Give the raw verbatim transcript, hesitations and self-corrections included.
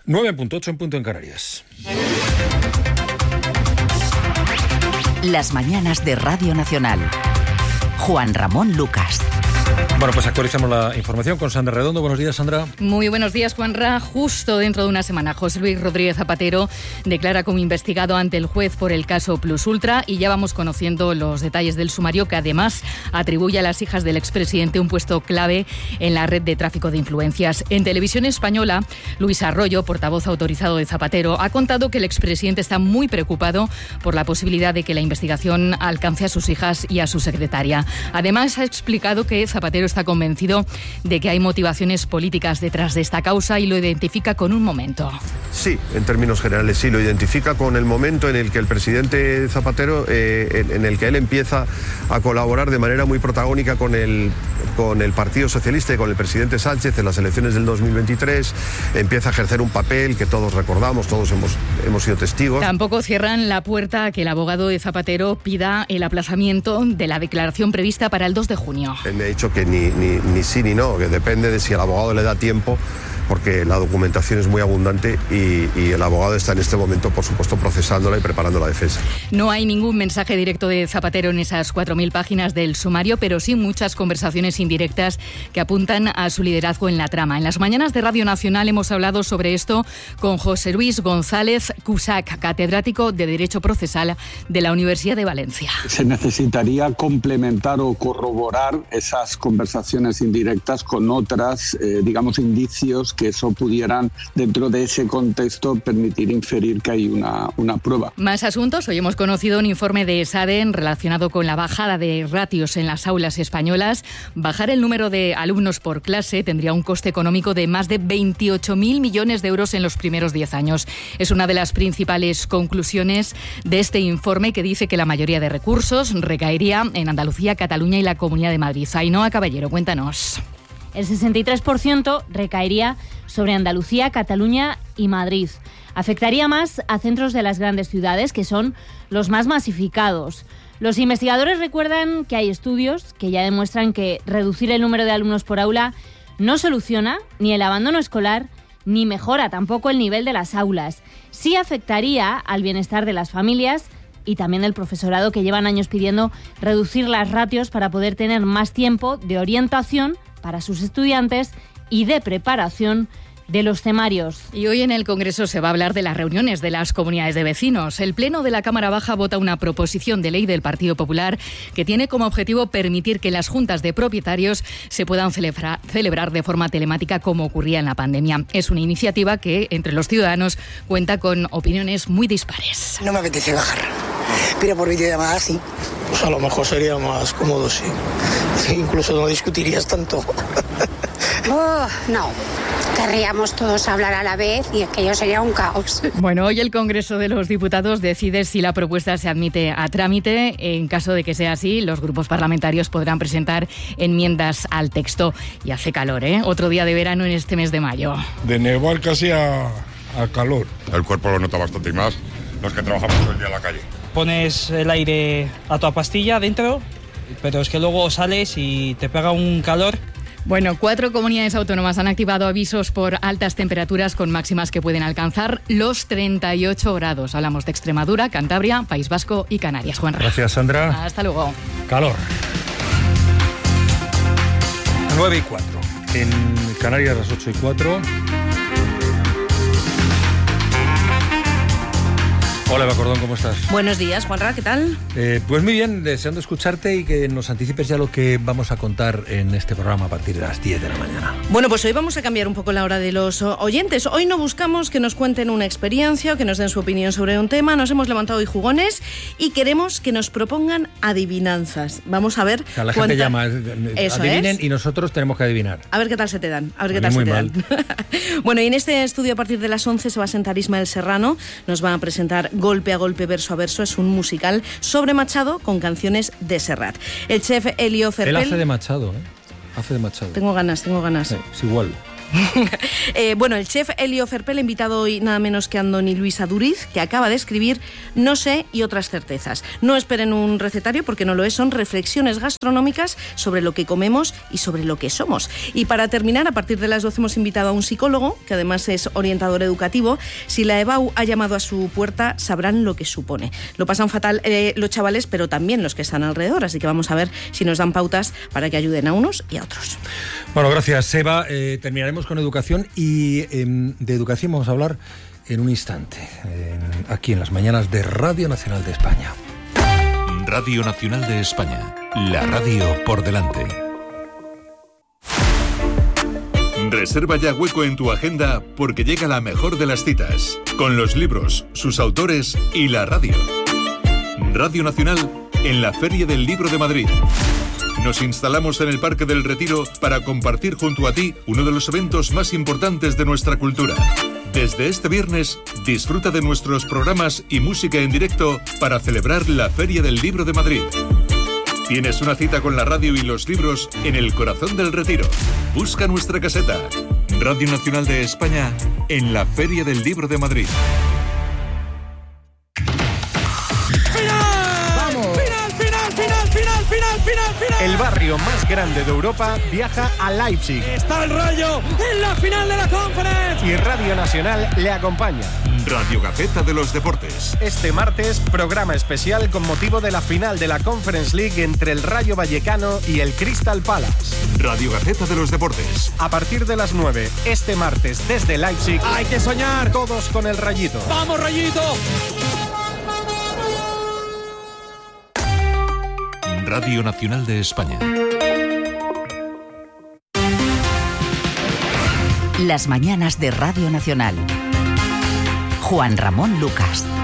nueve en punto, ocho en punto en Canarias. Las mañanas de Radio Nacional. Juan Ramón Lucas. Bueno, pues actualizamos la información con Sandra Redondo. Buenos días, Sandra. Muy buenos días, Juanra. Justo dentro de una semana, José Luis Rodríguez Zapatero declara como investigado ante el juez por el caso Plus Ultra y ya vamos conociendo los detalles del sumario, que además atribuye a las hijas del expresidente un puesto clave en la red de tráfico de influencias. En Televisión Española, Luis Arroyo, portavoz autorizado de Zapatero, ha contado que el expresidente está muy preocupado por la posibilidad de que la investigación alcance a sus hijas y a su secretaria. Además, ha explicado que Zapatero está convencido de que hay motivaciones políticas detrás de esta causa y lo identifica con un momento. Sí, en términos generales sí, lo identifica con el momento en el que el presidente Zapatero, eh, en, en el que él empieza a colaborar de manera muy protagónica con el, con el Partido Socialista y con el presidente Sánchez en las elecciones del dos mil veintitrés, empieza a ejercer un papel que todos recordamos, todos hemos, hemos sido testigos. Tampoco cierran la puerta a que el abogado de Zapatero pida el aplazamiento de la declaración prevista para el dos de junio. Él me ha dicho que ni, ni, ni sí ni no, que depende de si el abogado le da tiempo, porque la documentación es muy abundante y, y el abogado está en este momento, por supuesto, procesándola y preparando la defensa. No hay ningún mensaje directo de Zapatero en esas cuatro mil páginas del sumario, pero sí muchas conversaciones indirectas que apuntan a su liderazgo en la trama. En las mañanas de Radio Nacional hemos hablado sobre esto con José Luis González Cusac, catedrático de Derecho Procesal de la Universidad de Valencia. Se necesitaría complementar o corroborar esas conversaciones indirectas con otras, eh, digamos, indicios que eso pudieran, dentro de ese contexto, permitir inferir que hay una, una prueba. Más asuntos. Hoy hemos conocido un informe de ESADEN relacionado con la bajada de ratios en las aulas españolas. Bajar el número de alumnos por clase tendría un coste económico de más de veintiocho mil millones de euros en los primeros diez años. Es una de las principales conclusiones de este informe, que dice que la mayoría de recursos recaería en Andalucía, Cataluña y la Comunidad de Madrid. Ainhoa Caballero, cuéntanos. El sesenta y tres por ciento recaería sobre Andalucía, Cataluña y Madrid. Afectaría más a centros de las grandes ciudades, que son los más masificados. Los investigadores recuerdan que hay estudios que ya demuestran que reducir el número de alumnos por aula no soluciona ni el abandono escolar ni mejora tampoco el nivel de las aulas. Sí afectaría al bienestar de las familias y también del profesorado, que llevan años pidiendo reducir las ratios para poder tener más tiempo de orientación para sus estudiantes y de preparación de los temarios. Y hoy en el Congreso se va a hablar de las reuniones de las comunidades de vecinos. El Pleno de la Cámara Baja vota una proposición de ley del Partido Popular que tiene como objetivo permitir que las juntas de propietarios se puedan celebra, celebrar de forma telemática, como ocurría en la pandemia. Es una iniciativa que entre los ciudadanos cuenta con opiniones muy dispares. No me apetece bajar, pero por videollamada sí. Pues a lo mejor sería más cómodo, sí. Sí, incluso no discutirías tanto. Oh, no. Querríamos todos hablar a la vez y aquello sería un caos. Bueno, hoy el Congreso de los Diputados decide si la propuesta se admite a trámite. En caso de que sea así, los grupos parlamentarios podrán presentar enmiendas al texto. Y hace calor, ¿eh? Otro día de verano en este mes de mayo. De nevar casi a, a calor. El cuerpo lo nota bastante, y más los que trabajamos todo el día en la calle. Pones el aire a tu pastilla dentro, pero es que luego sales y te pega un calor. Bueno, cuatro comunidades autónomas han activado avisos por altas temperaturas con máximas que pueden alcanzar los treinta y ocho grados. Hablamos de Extremadura, Cantabria, País Vasco y Canarias. Juanra. Gracias, Sandra. Hasta luego. Calor. nueve y cuatro. En Canarias las ocho y cuatro. Hola, Eva Cordón, ¿cómo estás? Buenos días, Juanra, ¿qué tal? Eh, pues muy bien, deseando escucharte y que nos anticipes ya lo que vamos a contar en este programa a partir de las diez de la mañana. Bueno, pues hoy vamos a cambiar un poco la hora de los oyentes. Hoy no buscamos que nos cuenten una experiencia o que nos den su opinión sobre un tema. Nos hemos levantado hoy jugones y queremos que nos propongan adivinanzas. Vamos a ver... O sea, la cuánta... gente llama, Eso adivinen es. Y nosotros tenemos que adivinar. A ver qué tal se te dan. A ver a qué tal muy se te mal. dan. Bueno, y en este estudio a partir de las once se va a sentar Ismael Serrano. Nos va a presentar Golpe a Golpe, verso a verso. Es un musical sobre Machado con canciones de Serrat. El chef Elio Ferpel... Él hace de Machado, ¿eh? Hace de Machado. Tengo ganas, tengo ganas. Sí, es igual. eh, bueno, el chef Elio Ferpel ha invitado hoy nada menos que a Andoni Luis Aduriz, que acaba de escribir No sé y otras certezas. No esperen un recetario porque no lo es, son reflexiones gastronómicas sobre lo que comemos y sobre lo que somos. Y para terminar, a partir de las doce hemos invitado a un psicólogo, que además es orientador educativo. Si la EBAU ha llamado a su puerta, sabrán lo que supone. Lo pasan fatal eh, los chavales, pero también los que están alrededor, así que vamos a ver si nos dan pautas para que ayuden a unos y a otros. Bueno, gracias, Seba. Eh, terminaremos con educación y eh, de educación vamos a hablar en un instante, eh, aquí en las mañanas de Radio Nacional de España. Radio Nacional de España, la radio por delante. Reserva ya hueco en tu agenda porque llega la mejor de las citas, con los libros, sus autores y la radio. Radio Nacional en la Feria del Libro de Madrid. Nos instalamos en el Parque del Retiro para compartir junto a ti uno de los eventos más importantes de nuestra cultura. Desde este viernes, disfruta de nuestros programas y música en directo para celebrar la Feria del Libro de Madrid. Tienes una cita con la radio y los libros en el corazón del Retiro. Busca nuestra caseta. Radio Nacional de España en la Feria del Libro de Madrid. El barrio más grande de Europa viaja a Leipzig. Está el Rayo en la final de la Conference. Y Radio Nacional le acompaña. Radio Gaceta de los Deportes. Este martes, programa especial con motivo de la final de la Conference League entre el Rayo Vallecano y el Crystal Palace. Radio Gaceta de los Deportes. A partir de las nueve, este martes desde Leipzig. Hay que soñar. Todos con el Rayito. ¡Vamos, Rayito! Radio Nacional de España. Las mañanas de Radio Nacional. Juan Ramón Lucas.